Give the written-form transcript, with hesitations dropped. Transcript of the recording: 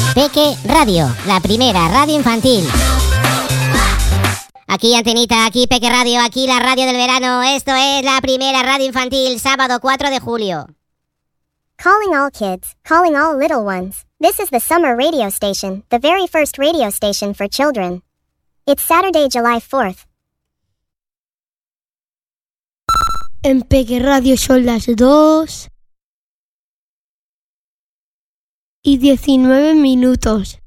Peque Radio, la primera radio infantil. Aquí Antenita, aquí Peque Radio, aquí la radio del verano. Esto es la primera radio infantil, sábado 4 de julio. Calling all kids, calling all little ones. This is the summer radio station, the very first radio station for children. It's Saturday, July 4th. En Peque Radio son las 2:19.